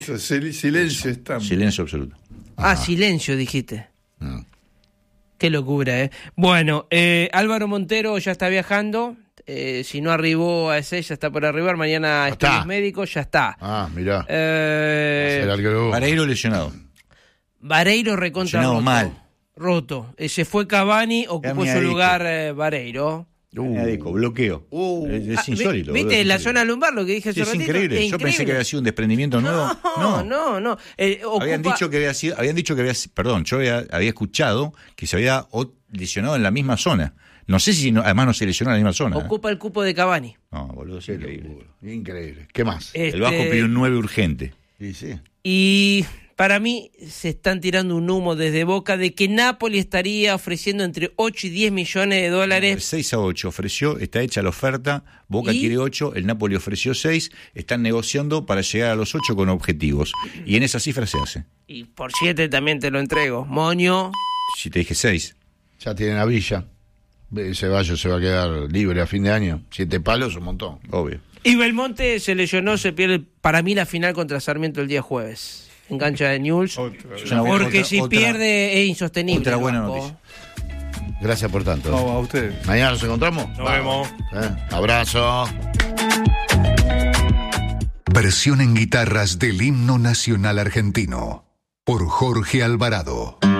Silencio está. Silencio absoluto. Silencio, dijiste. Qué locura, ¿eh? Bueno, Álvaro Montero ya está viajando. Si no arribó a ese, ya está por arribar. Mañana estudios médicos, ya está. Mirá. Vareiro lesionado. Vareiro recontra lesionado roto. mal. Roto. Se fue Cavani, ocupó su lugar Vareiro. Bloqueo. Es insólito. ¿Viste la zona lumbar lo que dije hace es ratito? Increíble. Yo pensé que había sido un desprendimiento nuevo. No. Habían dicho que había perdón, yo había escuchado que se había lesionado en la misma zona. No sé si además no se lesionó en la misma zona. Ocupa el cupo de Cavani. No, boludo, es increíble. Increíble. ¿Qué más? El Vasco pidió un 9 urgente. Sí. Y para mí se están tirando un humo desde Boca de que Napoli estaría ofreciendo entre 8 y 10 millones de dólares. 6 a 8 ofreció, está hecha la oferta, Boca quiere 8, el Napoli ofreció 6, están negociando para llegar a los 8 con objetivos. Y en esa cifra se hace. Y por 7 también te lo entrego. Moño. Si te dije 6. Ya tienen a Villa. Ceballos se va a quedar libre a fin de año. 7 palos, un montón. Obvio. Y Belmonte se lesionó, se pierde para mí la final contra Sarmiento el día jueves. En cancha de Newell's. Porque si pierde es insostenible. Otra buena noticia. Gracias por tanto. No, a ustedes. Mañana nos encontramos. Nos vemos. Abrazo. Versión en guitarras del himno nacional argentino por Jorge Alvarado.